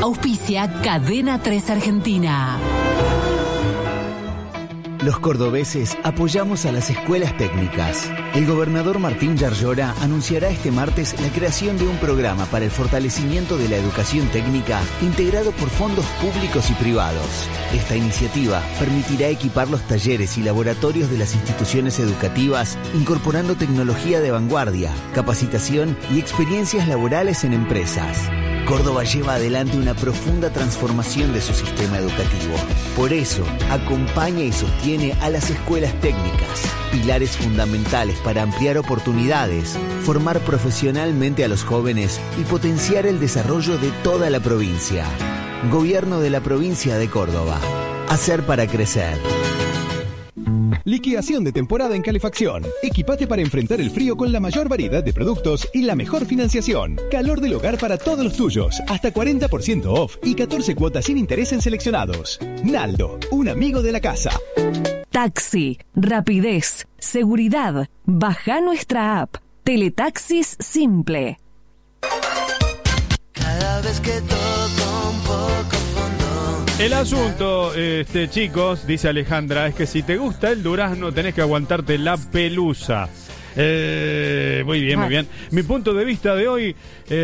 Auspicia Cadena 3 Argentina. Los cordobeses apoyamos a las escuelas técnicas. El gobernador Martín Yarlora anunciará este martes la creación de un programa para el fortalecimiento de la educación técnica integrado por fondos públicos y privados. Esta iniciativa permitirá equipar los talleres y laboratorios de las instituciones educativas, incorporando tecnología de vanguardia, capacitación y experiencias laborales en empresas. Córdoba lleva adelante una profunda transformación de su sistema educativo. Por eso, acompaña y sostiene a las escuelas técnicas, pilares fundamentales para ampliar oportunidades, formar profesionalmente a los jóvenes y potenciar el desarrollo de toda la provincia. Gobierno de la provincia de Córdoba. Hacer para crecer. Liquidación de temporada en calefacción. Equipate para enfrentar el frío con la mayor variedad de productos y la mejor financiación. Calor del hogar para todos los tuyos. Hasta 40% off y 14 cuotas sin interés en seleccionados. Naldo, un amigo de la casa. Taxi, rapidez, seguridad. Baja nuestra app. Teletaxis Simple. Cada vez que toco un poco fondo. El asunto, chicos, dice Alejandra, es que si te gusta el durazno tenés que aguantarte la pelusa. Muy bien, muy bien. Mi punto de vista de hoy,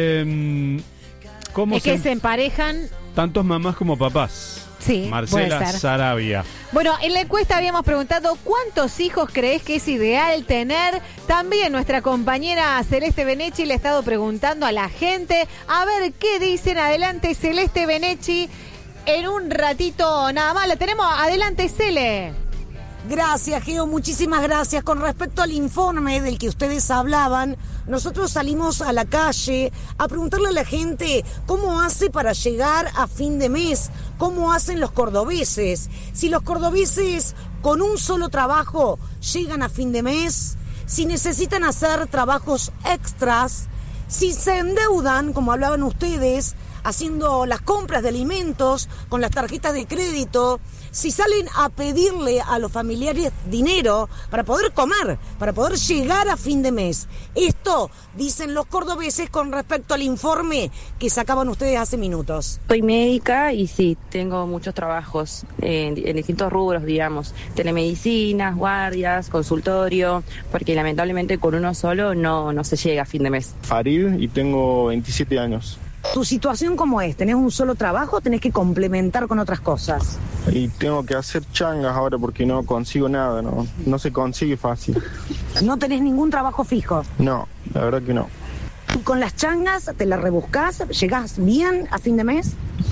¿cómo es que se emparejan tantos mamás como papás? Sí, Marcela Sarabia. Bueno, en la encuesta habíamos preguntado ¿cuántos hijos crees que es ideal tener? También nuestra compañera Celeste Benechi le ha estado preguntando a la gente. A ver qué dicen. Adelante, Celeste Benechi. En un ratito nada más la tenemos. Adelante, Cele. Gracias, Geo, muchísimas gracias. Con respecto al informe del que ustedes hablaban, nosotros salimos a la calle a preguntarle a la gente cómo hace para llegar a fin de mes, cómo hacen los cordobeses, si los cordobeses con un solo trabajo llegan a fin de mes, si necesitan hacer trabajos extras, si se endeudan, como hablaban ustedes, haciendo las compras de alimentos con las tarjetas de crédito, si salen a pedirle a los familiares dinero para poder comer, para poder llegar a fin de mes. Esto dicen los cordobeses con respecto al informe que sacaban ustedes hace minutos. Soy médica y sí, tengo muchos trabajos en distintos rubros, digamos, telemedicinas, guardias, consultorio, porque lamentablemente con uno solo no se llega a fin de mes. Farid y tengo 27 años. ¿Tu situación cómo es? ¿Tenés un solo trabajo o tenés que complementar con otras cosas? Y tengo que hacer changas ahora porque no consigo nada, no se consigue fácil. ¿No tenés ningún trabajo fijo? No, la verdad que no. ¿Y con las changas te las rebuscás? ¿Llegás bien a fin de mes?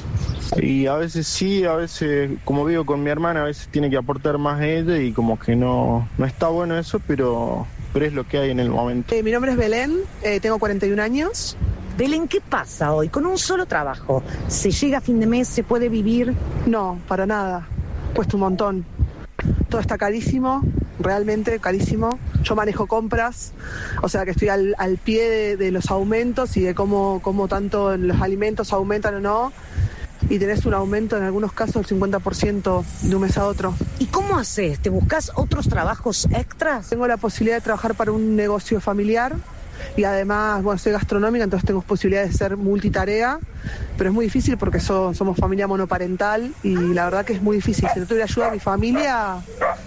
Y a veces sí, a veces, como vivo con mi hermana, a veces tiene que aportar más ella y como que no está bueno eso, pero es lo que hay en el momento. Mi nombre es Belén, tengo 41 años. Belén, ¿qué pasa hoy? Con un solo trabajo, ¿se llega a fin de mes? ¿Se puede vivir? No, para nada. Cuesta un montón. Todo está carísimo, realmente carísimo. Yo manejo compras, o sea que estoy al pie de los aumentos y de cómo tanto los alimentos aumentan o no. Y tenés un aumento en algunos casos del 50% de un mes a otro. ¿Y cómo haces? ¿Te buscas otros trabajos extras? Tengo la posibilidad de trabajar para un negocio familiar. Y además, soy gastronómica, entonces tengo posibilidad de ser multitarea, pero es muy difícil porque somos familia monoparental y la verdad que es muy difícil. Si no tuviera ayuda a mi familia,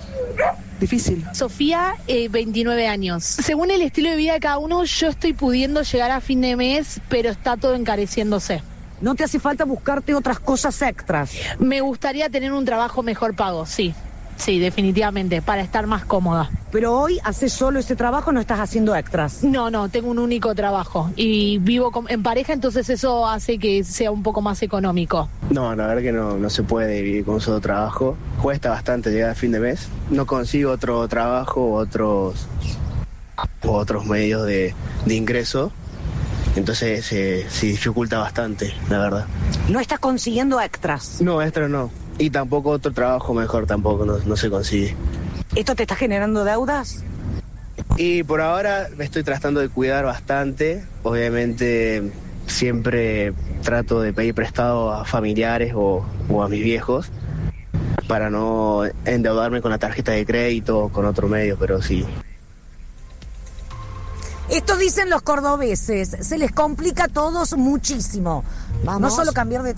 difícil. Sofía, 29 años. Según el estilo de vida de cada uno, yo estoy pudiendo llegar a fin de mes, pero está todo encareciéndose. ¿No te hace falta buscarte otras cosas extras? Me gustaría tener un trabajo mejor pago, sí. Sí, definitivamente, para estar más cómoda. Pero hoy haces solo ese trabajo, no estás haciendo extras. No, tengo un único trabajo y vivo en pareja, entonces eso hace que sea un poco más económico. No, la verdad que no se puede vivir con un solo trabajo. Cuesta bastante llegar a fin de mes. No consigo otro trabajo, otros medios de ingreso. Entonces se dificulta bastante, la verdad. ¿No estás consiguiendo extras? No, extras no. Y tampoco otro trabajo mejor tampoco no se consigue. ¿Esto te está generando deudas? Y por ahora me estoy tratando de cuidar bastante. Obviamente siempre trato de pedir prestado a familiares o a mis viejos para no endeudarme con la tarjeta de crédito o con otro medio, pero sí. Esto dicen los cordobeses, se les complica a todos muchísimo. Vamos. No solo cambiar de